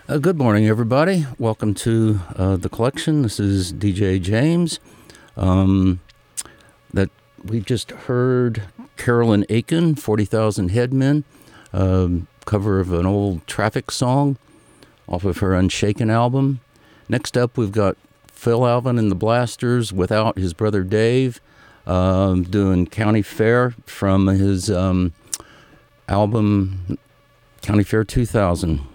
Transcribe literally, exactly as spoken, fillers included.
Uh, good morning, everybody. Welcome to uh, the collection. This is D J James. Um, that we just heard Carolyn Aiken, forty thousand Headmen, um, cover of an old Traffic song off of her Unshaken album. Next up, we've got Phil Alvin and the Blasters without his brother Dave, um, doing County Fair from his um, album County Fair two thousand.